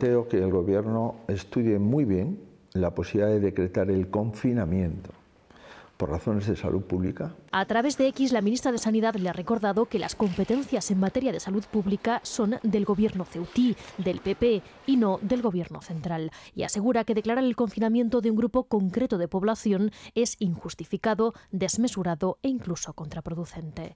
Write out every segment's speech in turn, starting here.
planteo que el Gobierno estudie muy bien la posibilidad de decretar el confinamiento por razones de salud pública. A través de X, la ministra de Sanidad le ha recordado que las competencias en materia de salud pública son del Gobierno ceutí, del PP y no del Gobierno central. Y asegura que declarar el confinamiento de un grupo concreto de población es injustificado, desmesurado e incluso contraproducente.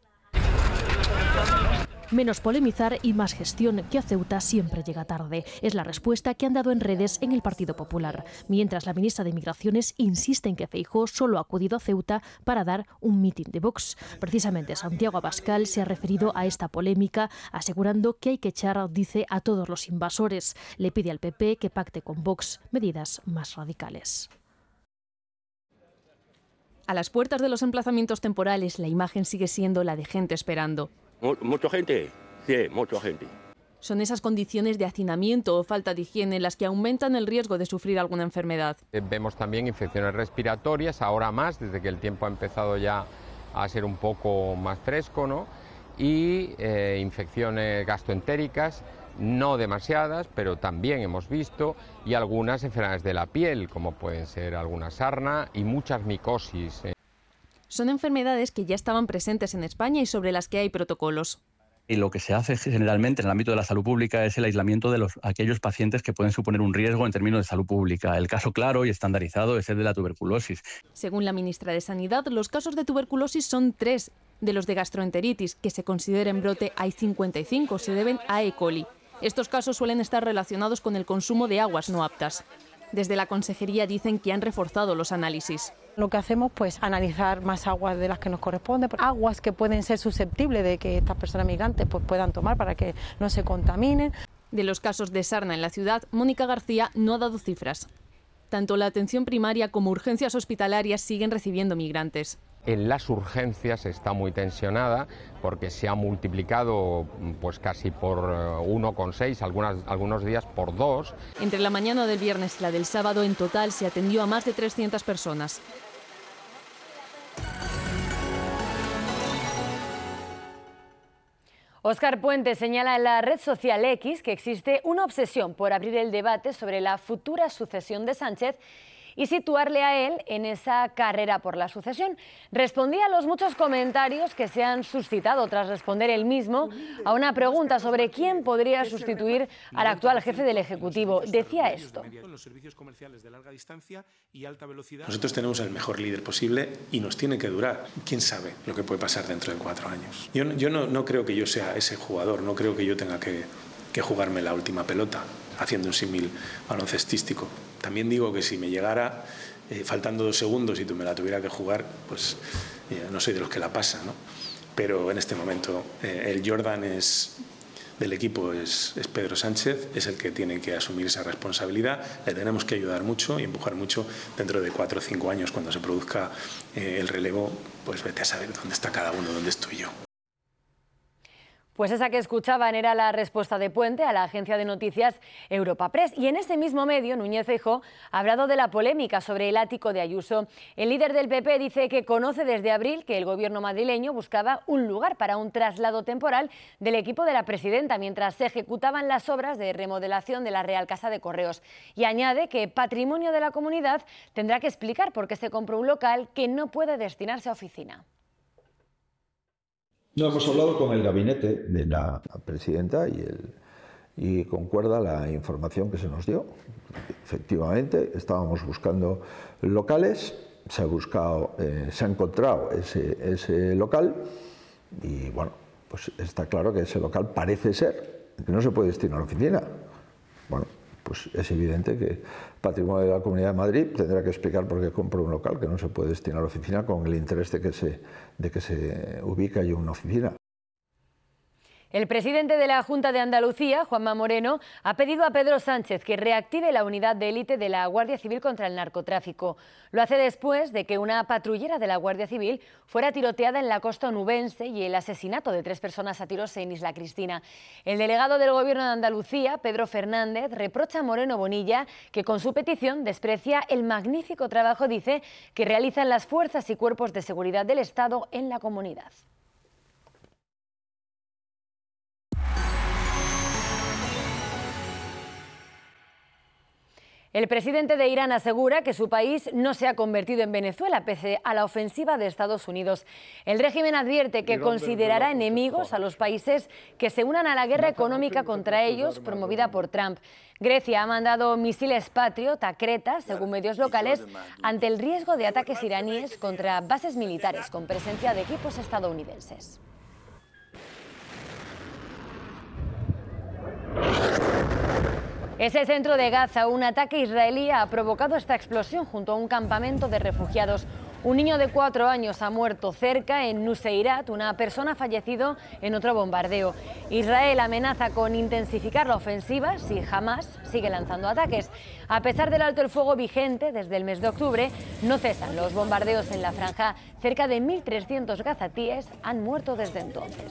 Menos polemizar y más gestión, que a Ceuta siempre llega tarde. Es la respuesta que han dado en redes en el Partido Popular. Mientras la ministra de Migraciones insiste en que Feijóo solo ha acudido a Ceuta para dar un mitin de Vox. Precisamente Santiago Abascal se ha referido a esta polémica, asegurando que hay que echar, dice, a todos los invasores. Le pide al PP que pacte con Vox medidas más radicales. A las puertas de los emplazamientos temporales, la imagen sigue siendo la de gente esperando. Mucha gente, sí, mucha gente. Son esas condiciones de hacinamiento o falta de higiene las que aumentan el riesgo de sufrir alguna enfermedad. Vemos también infecciones respiratorias, ahora más, desde que el tiempo ha empezado ya a ser un poco más fresco, ¿no? Y infecciones gastroentéricas, no demasiadas, pero también hemos visto, y algunas enfermedades de la piel, como pueden ser alguna sarna y muchas micosis. Son enfermedades que ya estaban presentes en España y sobre las que hay protocolos. Y lo que se hace generalmente en el ámbito de la salud pública es el aislamiento de aquellos pacientes que pueden suponer un riesgo en términos de salud pública. El caso claro y estandarizado es el de la tuberculosis. Según la ministra de Sanidad, los casos de tuberculosis son 3. De los de gastroenteritis, que se considera en brote, hay 55, se deben a E. coli. Estos casos suelen estar relacionados con el consumo de aguas no aptas. Desde la consejería dicen que han reforzado los análisis. Lo que hacemos pues analizar más aguas de las que nos corresponde, aguas que pueden ser susceptibles de que estas personas migrantes pues puedan tomar para que no se contaminen. De los casos de sarna en la ciudad, Mónica García no ha dado cifras. Tanto la atención primaria como urgencias hospitalarias siguen recibiendo migrantes. En las urgencias está muy tensionada porque se ha multiplicado pues casi por 1,6, algunos días por 2. Entre la mañana del viernes y la del sábado, en total se atendió a más de 300 personas. Óscar Puente señala en la red social X que existe una obsesión por abrir el debate sobre la futura sucesión de Sánchez y situarle a él en esa carrera por la sucesión. Respondía a los muchos comentarios que se han suscitado tras responder él mismo a una pregunta sobre quién podría sustituir al actual jefe del Ejecutivo. Decía esto. Nosotros tenemos el mejor líder posible y nos tiene que durar. ¿Quién sabe lo que puede pasar dentro de 4 años? Yo no creo que yo sea ese jugador, no creo que yo tenga que jugarme la última pelota, haciendo un símil baloncestístico. También digo que si me llegara faltando 2 segundos y tú me la tuviera que jugar, pues no soy de los que la pasa, ¿no? Pero en este momento el Jordan del equipo es Pedro Sánchez, es el que tiene que asumir esa responsabilidad. Le tenemos que ayudar mucho y empujar mucho. Dentro de 4 o 5 años, cuando se produzca el relevo, pues vete a saber dónde está cada uno, dónde estoy yo. Pues esa que escuchaban era la respuesta de Puente a la agencia de noticias Europa Press. Y en ese mismo medio, Núñez Feijóo ha hablado de la polémica sobre el ático de Ayuso. El líder del PP dice que conoce desde abril que el gobierno madrileño buscaba un lugar para un traslado temporal del equipo de la presidenta mientras se ejecutaban las obras de remodelación de la Real Casa de Correos. Y añade que Patrimonio de la Comunidad tendrá que explicar por qué se compró un local que no puede destinarse a oficina. No, hemos hablado con el gabinete de la presidenta y concuerda la información que se nos dio. Efectivamente, estábamos buscando locales, se ha encontrado ese local y bueno, pues está claro que ese local parece ser que no se puede destinar a oficina. Bueno, pues es evidente que Patrimonio de la Comunidad de Madrid tendrá que explicar por qué compra un local que no se puede destinar a oficina con el interés de que se ubique allí una oficina. El presidente de la Junta de Andalucía, Juanma Moreno, ha pedido a Pedro Sánchez que reactive la unidad de élite de la Guardia Civil contra el narcotráfico. Lo hace después de que una patrullera de la Guardia Civil fuera tiroteada en la costa onubense y el asesinato de 3 personas a tiros en Isla Cristina. El delegado del Gobierno de Andalucía, Pedro Fernández, reprocha a Moreno Bonilla que con su petición desprecia el magnífico trabajo, dice, que realizan las fuerzas y cuerpos de seguridad del Estado en la comunidad. El presidente de Irán asegura que su país no se ha convertido en Venezuela pese a la ofensiva de Estados Unidos. El régimen advierte que considerará enemigos a los países que se unan a la guerra económica contra ellos promovida por Trump. Grecia ha mandado misiles Patriot a Creta, según medios locales, ante el riesgo de ataques iraníes contra bases militares con presencia de equipos estadounidenses. Es el centro de Gaza. Un ataque israelí ha provocado esta explosión junto a un campamento de refugiados. Un niño de 4 años ha muerto cerca en Nuseirat, una persona ha fallecido en otro bombardeo. Israel amenaza con intensificar la ofensiva si Hamás sigue lanzando ataques. A pesar del alto el fuego vigente desde el mes de octubre, no cesan los bombardeos en la franja. Cerca de 1.300 gazatíes han muerto desde entonces.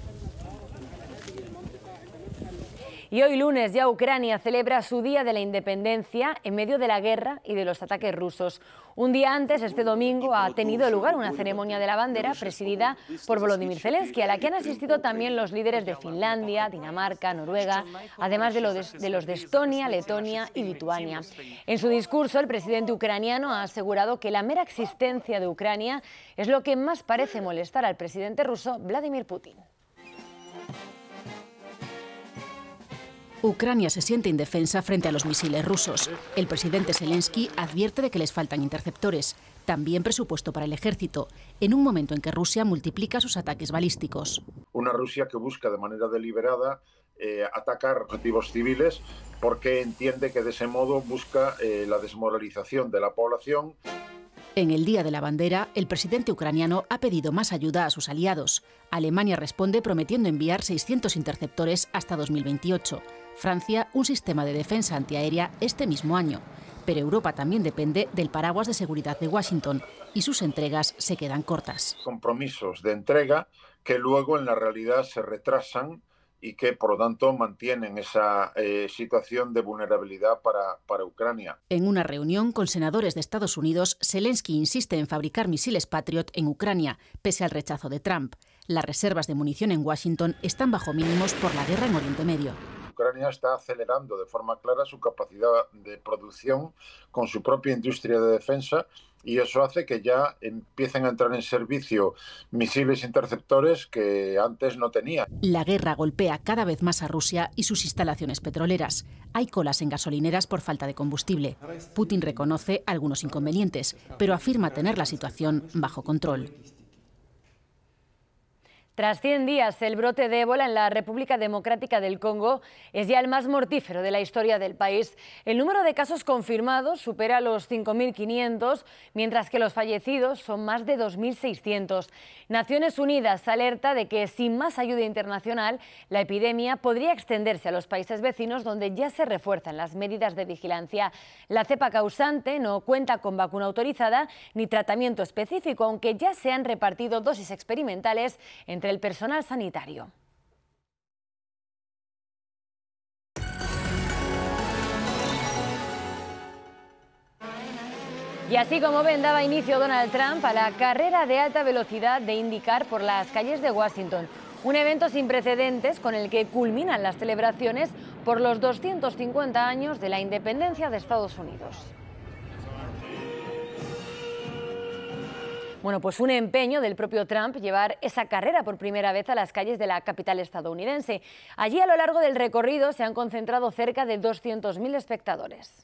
Y hoy lunes ya Ucrania celebra su Día de la Independencia en medio de la guerra y de los ataques rusos. Un día antes, este domingo, ha tenido lugar una ceremonia de la bandera presidida por Volodymyr Zelensky, a la que han asistido también los líderes de Finlandia, Dinamarca, Noruega, además de los de Estonia, Letonia y Lituania. En su discurso, el presidente ucraniano ha asegurado que la mera existencia de Ucrania es lo que más parece molestar al presidente ruso Vladimir Putin. Ucrania se siente indefensa frente a los misiles rusos. El presidente Zelensky advierte de que les faltan interceptores, también presupuesto para el ejército, en un momento en que Rusia multiplica sus ataques balísticos. Una Rusia que busca de manera deliberada atacar objetivos civiles porque entiende que de ese modo busca la desmoralización de la población. En el Día de la Bandera, el presidente ucraniano ha pedido más ayuda a sus aliados. Alemania responde prometiendo enviar 600 interceptores hasta 2028. Francia, un sistema de defensa antiaérea este mismo año. Pero Europa también depende del paraguas de seguridad de Washington y sus entregas se quedan cortas. Compromisos de entrega que luego en la realidad se retrasan y que, por lo tanto, mantienen esa situación de vulnerabilidad para Ucrania. En una reunión con senadores de Estados Unidos, Zelensky insiste en fabricar misiles Patriot en Ucrania, pese al rechazo de Trump. Las reservas de munición en Washington están bajo mínimos por la guerra en Oriente Medio. Ucrania está acelerando de forma clara su capacidad de producción con su propia industria de defensa y eso hace que ya empiecen a entrar en servicio misiles interceptores que antes no tenía. La guerra golpea cada vez más a Rusia y sus instalaciones petroleras. Hay colas en gasolineras por falta de combustible. Putin reconoce algunos inconvenientes, pero afirma tener la situación bajo control. Tras 100 días, el brote de ébola en la República Democrática del Congo es ya el más mortífero de la historia del país. El número de casos confirmados supera los 5.500, mientras que los fallecidos son más de 2.600. Naciones Unidas alerta de que sin más ayuda internacional, la epidemia podría extenderse a los países vecinos donde ya se refuerzan las medidas de vigilancia. La cepa causante no cuenta con vacuna autorizada ni tratamiento específico, aunque ya se han repartido dosis experimentales entre el personal sanitario. Y así como ven, daba inicio Donald Trump a la carrera de alta velocidad de IndyCar por las calles de Washington. Un evento sin precedentes con el que culminan las celebraciones por los 250 años de la independencia de Estados Unidos. Bueno, pues un empeño del propio Trump llevar esa carrera por primera vez a las calles de la capital estadounidense. Allí, a lo largo del recorrido, se han concentrado cerca de 200.000 espectadores.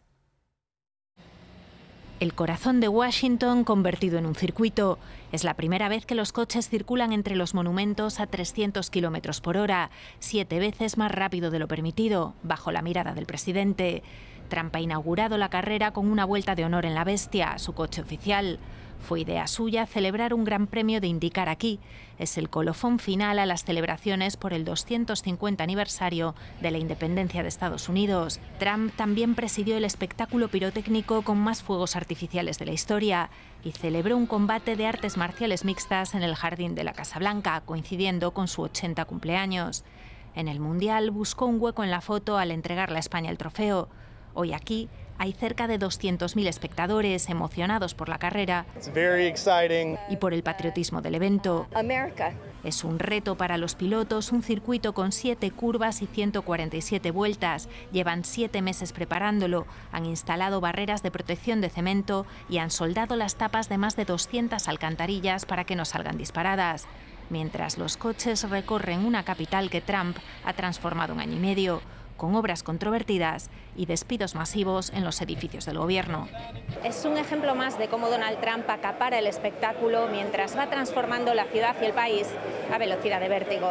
El corazón de Washington convertido en un circuito. Es la primera vez que los coches circulan entre los monumentos a 300 km por hora, 7 veces más rápido de lo permitido, bajo la mirada del presidente. Trump ha inaugurado la carrera con una vuelta de honor en la Bestia, su coche oficial. Fue idea suya celebrar un gran premio de IndyCar aquí. Es el colofón final a las celebraciones por el 250 aniversario de la independencia de Estados Unidos. Trump también presidió el espectáculo pirotécnico con más fuegos artificiales de la historia y celebró un combate de artes marciales mixtas en el jardín de la Casa Blanca, coincidiendo con su 80 cumpleaños. En el Mundial buscó un hueco en la foto al entregarle a España el trofeo. Hoy aquí hay cerca de 200.000 espectadores emocionados por la carrera y por el patriotismo del evento. Es un reto para los pilotos, un circuito con 7 curvas y 147 vueltas. Llevan 7 meses preparándolo, han instalado barreras de protección de cemento y han soldado las tapas de más de 200 alcantarillas para que no salgan disparadas. Mientras los coches recorren una capital que Trump ha transformado en año y medio, con obras controvertidas y despidos masivos en los edificios del gobierno. Es un ejemplo más de cómo Donald Trump acapara el espectáculo mientras va transformando la ciudad y el país a velocidad de vértigo.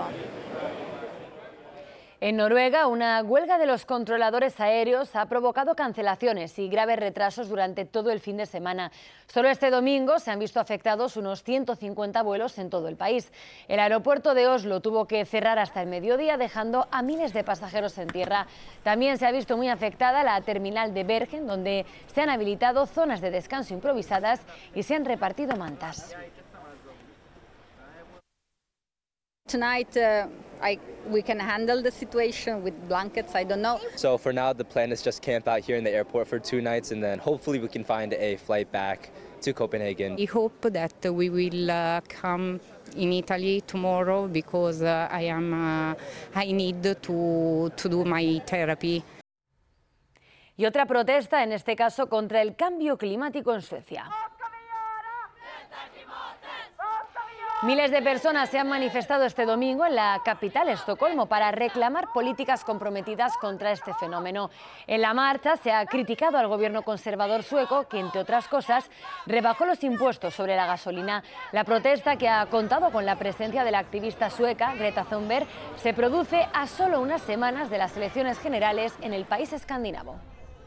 En Noruega, una huelga de los controladores aéreos ha provocado cancelaciones y graves retrasos durante todo el fin de semana. Solo este domingo se han visto afectados unos 150 vuelos en todo el país. El aeropuerto de Oslo tuvo que cerrar hasta el mediodía, dejando a miles de pasajeros en tierra. También se ha visto muy afectada la terminal de Bergen, donde se han habilitado zonas de descanso improvisadas y se han repartido mantas. Tonight, we can handle the situation with blankets. I don't know. So for now, the plan is just camp out here in the airport for 2 nights, and then hopefully we can find a flight back to Copenhagen. I hope that we will come in Italy tomorrow because I need to do my therapy. Y otra protesta, en este caso contra el cambio climático en Suecia. Miles de personas se han manifestado este domingo en la capital, Estocolmo, para reclamar políticas comprometidas contra este fenómeno. En la marcha se ha criticado al gobierno conservador sueco, que, entre otras cosas, rebajó los impuestos sobre la gasolina. La protesta, que ha contado con la presencia de la activista sueca Greta Thunberg, se produce a solo unas semanas de las elecciones generales en el país escandinavo.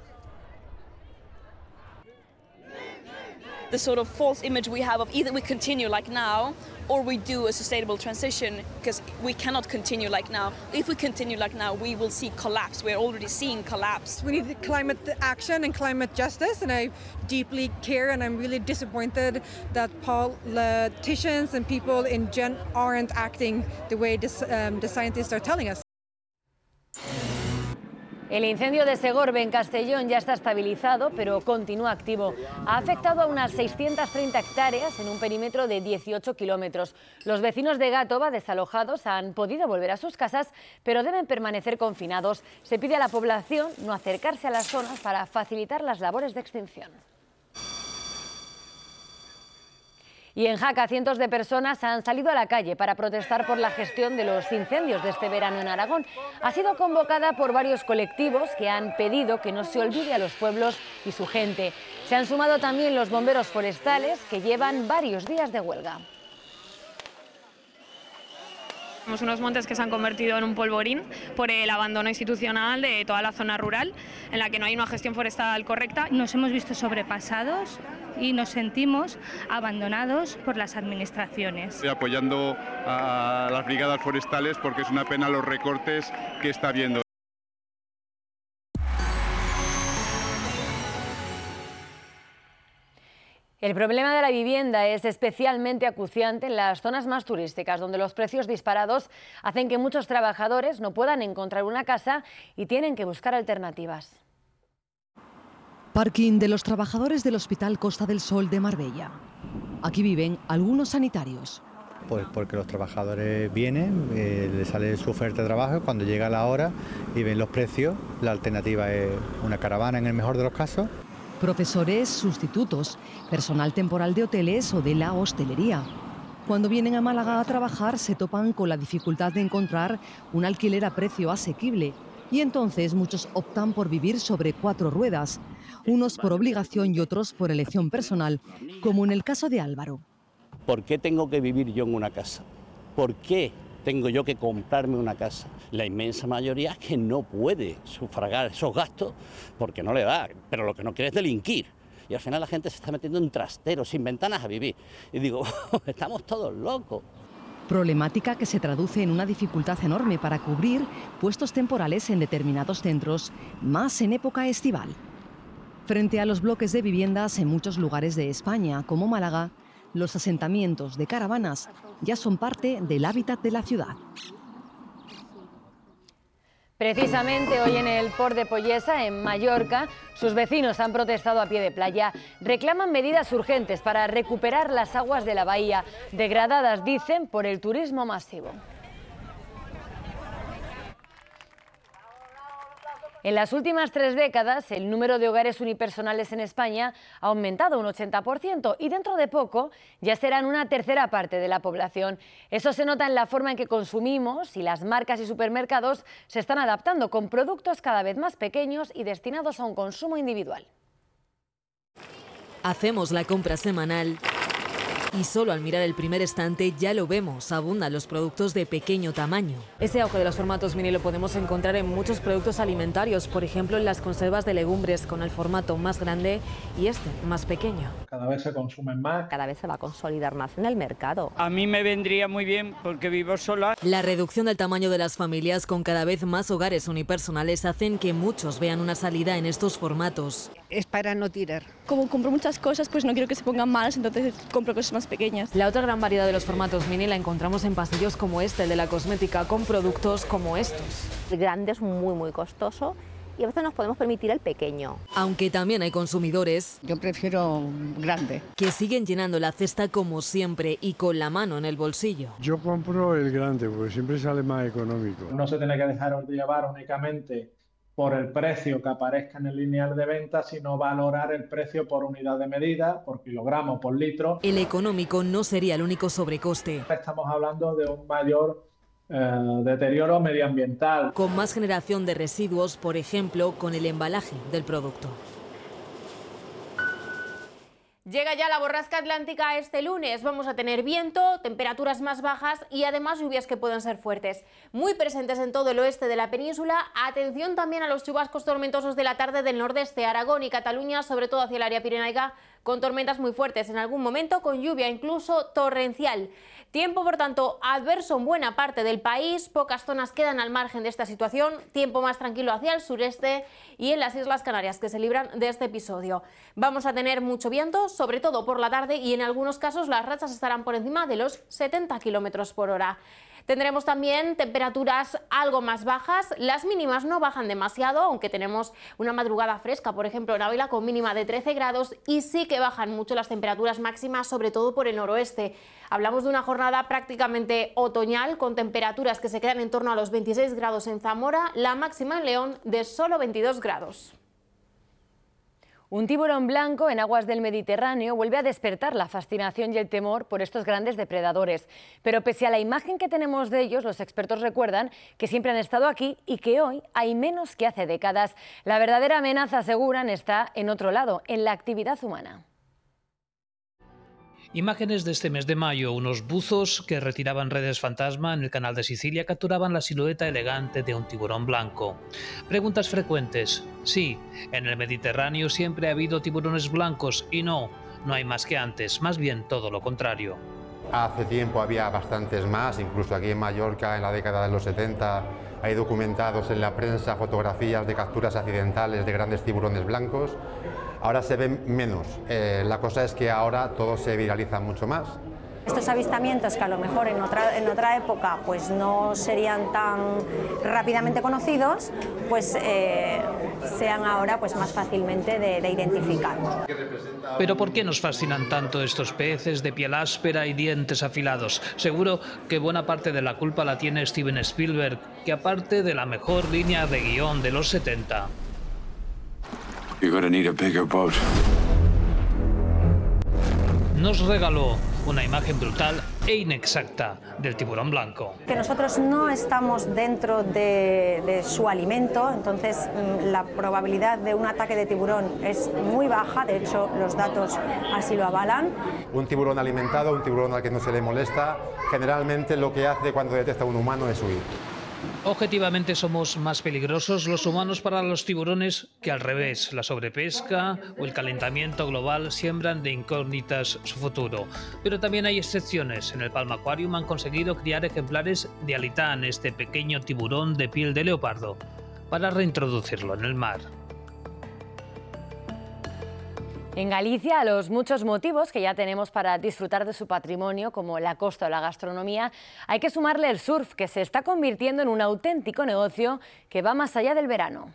The sort of false image we have of either we continue like now or we do a sustainable transition, because we cannot continue like now. If we continue like now, we will see collapse. We're already seeing collapse. We need climate action and climate justice, and I deeply care, and I'm really disappointed that politicians and people in gen aren't acting the way the scientists are telling us. El incendio de Segorbe, en Castellón, ya está estabilizado, pero continúa activo. Ha afectado a unas 630 hectáreas en un perímetro de 18 kilómetros. Los vecinos de Gátova, desalojados, han podido volver a sus casas, pero deben permanecer confinados. Se pide a la población no acercarse a las zonas para facilitar las labores de extinción. Y en Jaca, cientos de personas han salido a la calle para protestar por la gestión de los incendios de este verano en Aragón. Ha sido convocada por varios colectivos que han pedido que no se olvide a los pueblos y su gente. Se han sumado también los bomberos forestales, que llevan varios días de huelga. Tenemos unos montes que se han convertido en un polvorín por el abandono institucional de toda la zona rural, en la que no hay una gestión forestal correcta. Nos hemos visto sobrepasados y nos sentimos abandonados por las administraciones. Estoy apoyando a las brigadas forestales porque es una pena los recortes que está habiendo. El problema de la vivienda es especialmente acuciante en las zonas más turísticas, donde los precios disparados hacen que muchos trabajadores no puedan encontrar una casa y tienen que buscar alternativas. Parking de los trabajadores del Hospital Costa del Sol de Marbella. Aquí viven algunos sanitarios. Pues porque los trabajadores vienen, les sale su oferta de trabajo, cuando llega la hora y ven los precios, la alternativa es una caravana en el mejor de los casos. Profesores, sustitutos, personal temporal de hoteles o de la hostelería. Cuando vienen a Málaga a trabajar se topan con la dificultad de encontrar un alquiler a precio asequible y entonces muchos optan por vivir sobre 4 ruedas, unos por obligación y otros por elección personal, como en el caso de Álvaro. ¿Por qué tengo que vivir yo en una casa? ¿Por qué tengo yo que comprarme una casa? La inmensa mayoría es que no puede sufragar esos gastos porque no le da, pero lo que no quiere es delinquir. Y al final la gente se está metiendo en trasteros, sin ventanas a vivir. Y digo, estamos todos locos. Problemática que se traduce en una dificultad enorme para cubrir puestos temporales en determinados centros, más en época estival. Frente a los bloques de viviendas en muchos lugares de España, como Málaga, los asentamientos de caravanas ya son parte del hábitat de la ciudad. Precisamente hoy en el Port de Pollesa, en Mallorca, sus vecinos han protestado a pie de playa. Reclaman medidas urgentes para recuperar las aguas de la bahía, degradadas, dicen, por el turismo masivo. En las últimas 3 décadas, el número de hogares unipersonales en España ha aumentado un 80% y dentro de poco ya serán una tercera parte de la población. Eso se nota en la forma en que consumimos y las marcas y supermercados se están adaptando con productos cada vez más pequeños y destinados a un consumo individual. Hacemos la compra semanal y solo al mirar el primer estante ya lo vemos, abundan los productos de pequeño tamaño. Ese auge de los formatos mini lo podemos encontrar en muchos productos alimentarios, por ejemplo en las conservas de legumbres con el formato más grande y este más pequeño. Cada vez se consumen más. Cada vez se va a consolidar más en el mercado. A mí me vendría muy bien porque vivo sola. La reducción del tamaño de las familias con cada vez más hogares unipersonales hacen que muchos vean una salida en estos formatos. Es para no tirar. Como compro muchas cosas, pues no quiero que se pongan malas, entonces compro cosas más pequeñas. La otra gran variedad de los formatos mini la encontramos en pasillos como este, el de la cosmética, con productos como estos. El grande es muy costoso y a veces nos podemos permitir el pequeño. Aunque también hay consumidores, yo prefiero grande, que siguen llenando la cesta como siempre y con la mano en el bolsillo. Yo compro el grande porque siempre sale más económico. No se tiene que dejar de llevar únicamente por el precio que aparezca en el lineal de venta, sino valorar el precio por unidad de medida, por kilogramo, por litro. El económico no sería el único sobrecoste. Estamos hablando de un mayor deterioro medioambiental. Con más generación de residuos, por ejemplo, con el embalaje del producto. Llega ya la borrasca atlántica este lunes. Vamos a tener viento, temperaturas más bajas y además lluvias que pueden ser fuertes. Muy presentes en todo el oeste de la península. Atención también a los chubascos tormentosos de la tarde del nordeste, Aragón y Cataluña, sobre todo hacia el área pirenaica, con tormentas muy fuertes en algún momento, con lluvia incluso torrencial. Tiempo, por tanto, adverso en buena parte del país. Pocas zonas quedan al margen de esta situación. Tiempo más tranquilo hacia el sureste y en las Islas Canarias, que se libran de este episodio. Vamos a tener mucho viento, sobre todo por la tarde, y en algunos casos las rachas estarán por encima de los 70 km por hora. Tendremos también temperaturas algo más bajas, las mínimas no bajan demasiado, aunque tenemos una madrugada fresca, por ejemplo en Ávila con mínima de 13 grados, y sí que bajan mucho las temperaturas máximas, sobre todo por el noroeste. Hablamos de una jornada prácticamente otoñal, con temperaturas que se quedan en torno a los 26 grados en Zamora, la máxima en León de solo 22 grados. Un tiburón blanco en aguas del Mediterráneo vuelve a despertar la fascinación y el temor por estos grandes depredadores. Pero pese a la imagen que tenemos de ellos, los expertos recuerdan que siempre han estado aquí y que hoy hay menos que hace décadas. La verdadera amenaza, aseguran, está en otro lado, en la actividad humana. Imágenes de este mes de mayo, unos buzos que retiraban redes fantasma en el canal de Sicilia capturaban la silueta elegante de un tiburón blanco. Preguntas frecuentes. Sí, en el Mediterráneo siempre ha habido tiburones blancos y no hay más que antes, más bien todo lo contrario. Hace tiempo había bastantes más, incluso aquí en Mallorca en la década de los 70 hay documentados en la prensa fotografías de capturas accidentales de grandes tiburones blancos. Ahora se ven menos, la cosa es que ahora todo se viraliza mucho más. Estos avistamientos que a lo mejor en otra época pues no serían tan rápidamente conocidos, pues sean ahora pues más fácilmente de identificar. Pero ¿por qué nos fascinan tanto estos peces de piel áspera y dientes afilados? Seguro que buena parte de la culpa la tiene Steven Spielberg, que aparte de la mejor línea de guión de los 70... nos regaló una imagen brutal e inexacta del tiburón blanco. Que nosotros no estamos dentro de su alimento, entonces la probabilidad de un ataque de tiburón es muy baja, de hecho los datos así lo avalan. Un tiburón alimentado, un tiburón al que no se le molesta, generalmente lo que hace cuando detecta a un humano es huir. Objetivamente somos más peligrosos los humanos para los tiburones que al revés. La sobrepesca o el calentamiento global siembran de incógnitas su futuro. Pero también hay excepciones. En el Palma Aquarium han conseguido criar ejemplares de alitán, este pequeño tiburón de piel de leopardo, para reintroducirlo en el mar. En Galicia, a los muchos motivos que ya tenemos para disfrutar de su patrimonio, como la costa o la gastronomía, hay que sumarle el surf, que se está convirtiendo en un auténtico negocio que va más allá del verano.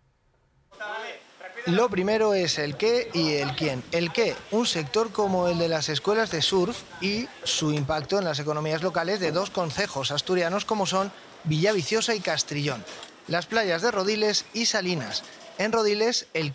Lo primero es el qué y el quién. El qué, un sector como el de las escuelas de surf y su impacto en las economías locales de dos concejos asturianos como son Villaviciosa y Castrillón, las playas de Rodiles y Salinas. En Rodiles, el